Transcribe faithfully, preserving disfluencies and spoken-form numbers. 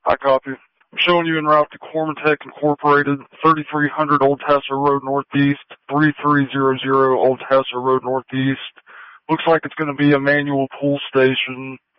I copy. I'm showing you en route to Cormatech Incorporated, thirty-three hundred Old Tesser Road Northeast, three three zero zero Old Tesser Road Northeast. Looks like it's going to be a manual pull station.